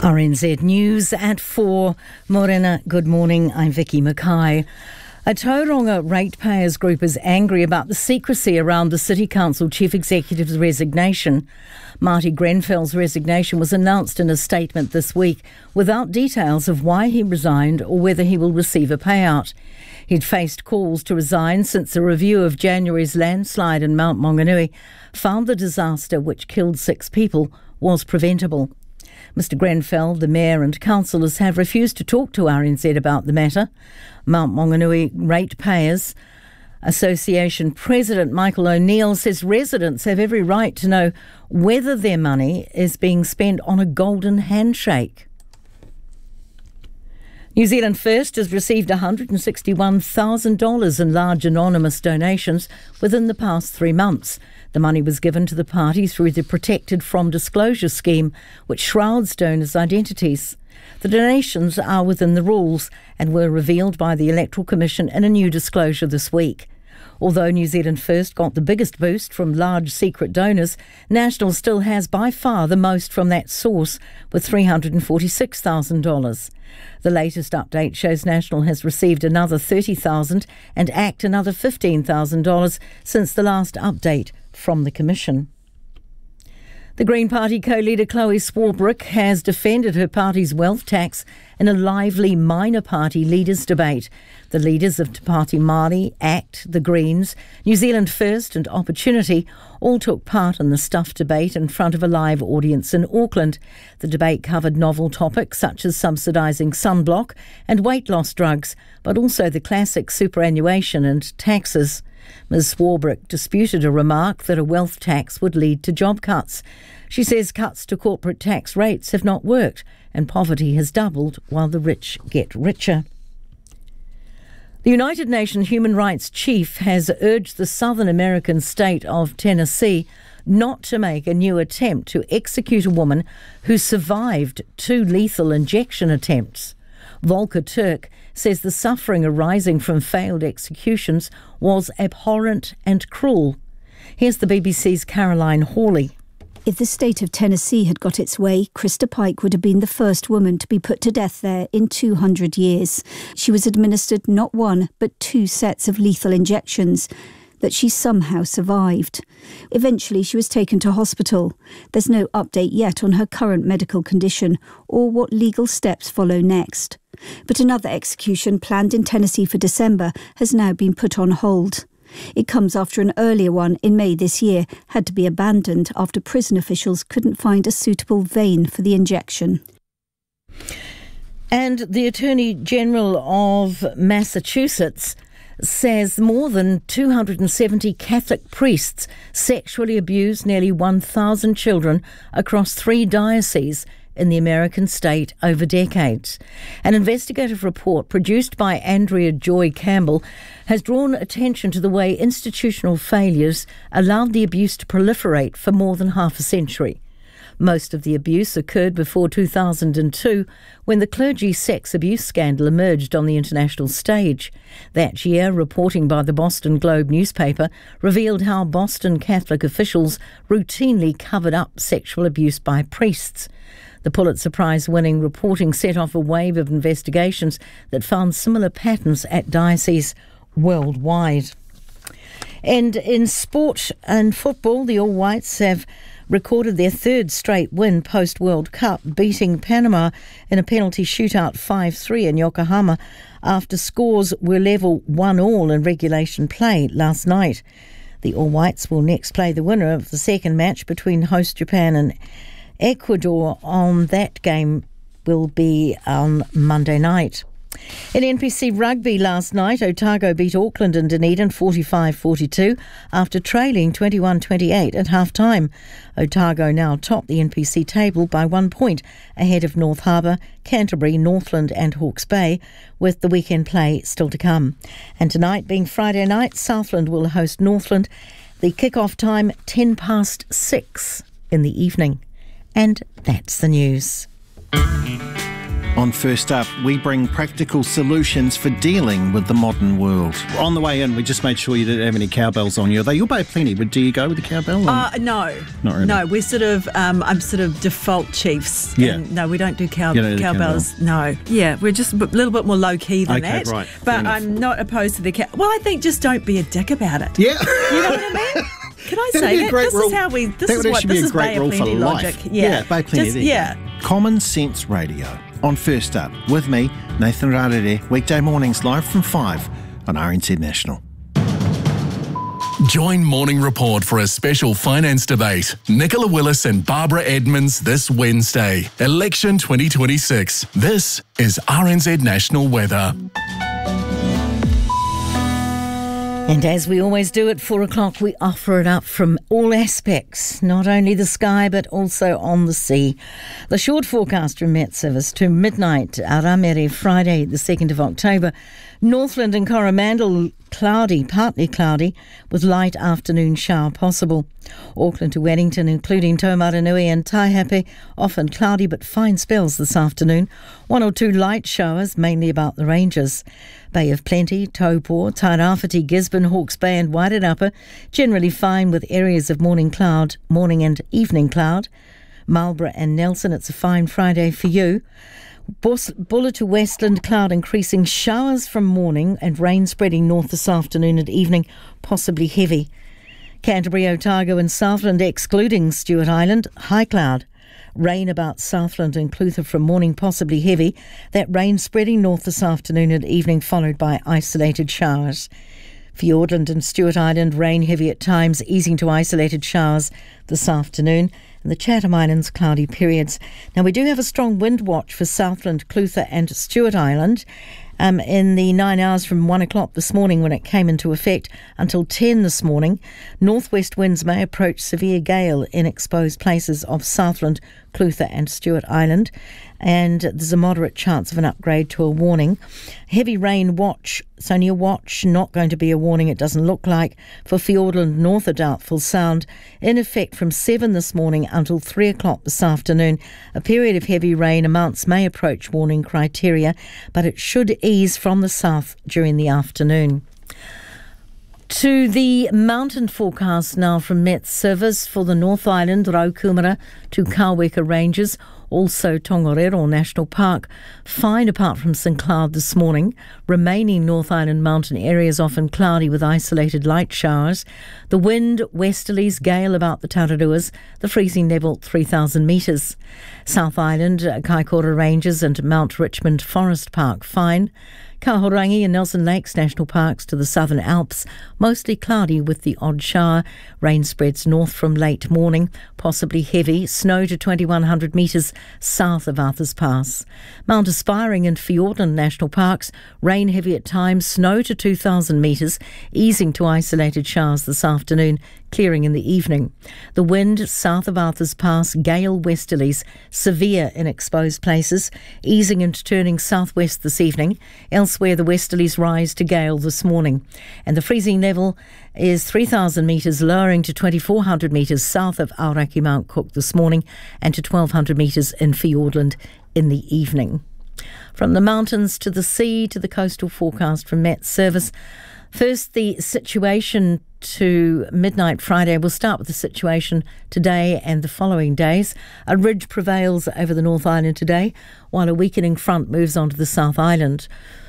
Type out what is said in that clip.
RNZ News at 4. Morena, good morning. I'm Vicky Mackay. A Tauranga ratepayers group is angry about the secrecy around the City Council Chief Executive's resignation. Marty Grenfell's resignation was announced in a statement this week without details of why he resigned or whether he will receive a payout. He'd faced calls to resign since a review of January's landslide in Mount Maunganui found the disaster, which killed 6 people, was preventable. Mr Grenfell, the Mayor and councillors have refused to talk to RNZ about the matter. Mount Maunganui Ratepayers Association President Michael O'Neill says residents have every right to know whether their money is being spent on a golden handshake. New Zealand First has received $161,000 in large anonymous donations within the past 3 months. The money was given to the party through the Protected from Disclosure scheme, which shrouds donors' identities. The donations are within the rules and were revealed by the Electoral Commission in a new disclosure this week. Although New Zealand First got the biggest boost from large secret donors, National still has by far the most from that source, with $346,000. The latest update shows National has received another $30,000 and ACT another $15,000 since the last update from the Commission. The Green Party co-leader Chloe Swarbrick has defended her party's wealth tax in a lively minor party leaders debate. The leaders of Te Pāti Māori, ACT, the Greens, New Zealand First and Opportunity all took part in the stuffed debate in front of a live audience in Auckland. The debate covered novel topics such as subsidising sunblock and weight loss drugs, but also the classic superannuation and taxes. Ms Swarbrick disputed a remark that a wealth tax would lead to job cuts. She says cuts to corporate tax rates have not worked and poverty has doubled while the rich get richer. The United Nations Human Rights Chief has urged the Southern American state of Tennessee not to make a new attempt to execute a woman who survived 2 lethal injection attempts. Volker Turk says the suffering arising from failed executions was abhorrent and cruel. Here's the BBC's Caroline Hawley. If the state of Tennessee had got its way, Krista Pike would have been the first woman to be put to death there in 200 years. She was administered not 1 but 2 sets of lethal injections that she somehow survived. Eventually she was taken to hospital. There's no update yet on her current medical condition or what legal steps follow next. But another execution planned in Tennessee for December has now been put on hold. It comes after an earlier one in May this year had to be abandoned after prison officials couldn't find a suitable vein for the injection. And the Attorney General of Massachusetts says more than 270 Catholic priests sexually abused nearly 1,000 children across 3 dioceses in the American state over decades. An investigative report produced by Andrea Joy Campbell has drawn attention to the way institutional failures allowed the abuse to proliferate for more than half a century. Most of the abuse occurred before 2002, when the clergy sex abuse scandal emerged on the international stage. That year, reporting by the Boston Globe newspaper revealed how Boston Catholic officials routinely covered up sexual abuse by priests. The Pulitzer Prize-winning reporting set off a wave of investigations that found similar patterns at dioceses worldwide. And in sport and football, the All Whites have recorded their 3rd straight win post-World Cup, beating Panama in a penalty shootout 5-3 in Yokohama after scores were level 1-1 in regulation play last night. The All Whites will next play the winner of the second match between host Japan and Ecuador. On that game will be on Monday night. In NPC rugby last night, Otago beat Auckland in Dunedin 45-42 after trailing 21-28 at half-time. Otago now top the NPC table by 1 point, ahead of North Harbour, Canterbury, Northland and Hawke's Bay, with the weekend play still to come. And tonight, being Friday night, Southland will host Northland. The kick-off time 6:10 in the evening. And that's the news. On First Up, we bring practical solutions for dealing with the modern world. On the way in, we just made sure you didn't have any cowbells on you. You'll pay plenty, but do you go with the cowbell? No. Not really. No, we're sort of, I'm sort of default Chiefs. Yeah. And no, we don't do You don't do cowbells. No. Yeah, we're just a little bit more low-key than Okay, that. right. But I'm not opposed to the Well, I think just don't be a dick about it. Yeah. You know what I mean? Can I That'd say be a that? great This rule. is how we. This That is would what actually this be a is great Bay of rule for Plenty life. logic. Yeah, Bay of Plenty. Just, there you yeah. go. Common Sense Radio on First Up with me, Nathan Rarere, weekday mornings live from 5 on RNZ National. Join Morning Report for a special finance debate. Nicola Willis and Barbara Edmonds this Wednesday. Election 2026. This is RNZ National Weather. And as we always do at 4 o'clock, we offer it up from all aspects, not only the sky but also on the sea. The short forecast from Met Service to midnight, Aramere, Friday the 2nd of October. Northland and Coromandel, cloudy, partly cloudy, with light afternoon shower possible. Auckland to Wellington, including Taumaranui and Taihape, often cloudy but fine spells this afternoon. 1 or 2 light showers, mainly about the ranges. Bay of Plenty, Taupo, Tairāwhiti, Gisborne, Hawke's Bay and Wairarapa, generally fine with areas of morning and evening cloud. Marlborough and Nelson, it's a fine Friday for you. Buller to Westland, cloud increasing, showers from morning and rain spreading north this afternoon and evening, possibly heavy. Canterbury, Otago and Southland, excluding Stewart Island, high cloud. Rain about Southland and Clutha from morning, possibly heavy. That rain spreading north this afternoon and evening, followed by isolated showers. Fiordland and Stewart Island, rain heavy at times, easing to isolated showers this afternoon. And the Chatham Islands, cloudy periods. Now, we do have a strong wind watch for Southland, Clutha and Stewart Island in the 9 hours from 1 o'clock this morning when it came into effect until 10 this morning. Northwest winds may approach severe gale in exposed places of Southland, Clutha and Stewart Island, and there's a moderate chance of an upgrade to a warning. Heavy rain watch, it's only a watch, not going to be a warning, it doesn't look like, for Fiordland north, a doubtful sound, in effect from 7 this morning until 3 o'clock this afternoon. A period of heavy rain, amounts may approach warning criteria, but it should ease from the south during the afternoon. To the mountain forecast now from Met Service for the North Island, Raukumara to Kaweka Ranges, also Tongariro National Park. Fine apart from St Cloud this morning. Remaining North Island mountain areas often cloudy with isolated light showers. The wind, westerlies, gale about the Tararuas. The freezing level 3,000 metres. South Island, Kaikoura Ranges and Mount Richmond Forest Park fine. Kahurangi and Nelson Lakes National Parks to the Southern Alps, mostly cloudy with the odd shower. Rain spreads north from late morning, possibly heavy. Snow to 2,100 metres south of Arthur's Pass. Mount Aspiring and Fiordland National Parks, rain heavy at times, snow to 2,000 metres, easing to isolated showers this afternoon, clearing in the evening. The wind south of Arthur's Pass, gale westerlies, severe in exposed places, easing and turning southwest this evening. Elsewhere, the westerlies rise to gale this morning. And the freezing level is 3,000 metres, lowering to 2,400 metres south of Aoraki Mount Cook this morning and to 1,200 metres in Fiordland in the evening. From the mountains to the sea to the coastal forecast from Met Service. First, the situation to midnight Friday. We'll start with the situation today and the following days. A ridge prevails over the North Island today, while a weakening front moves onto the South Island.